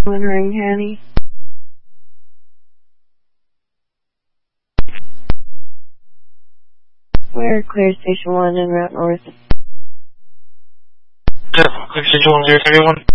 Wondering, Hanny. We're Clear Station 1 en route north. Clear Station 1, 031.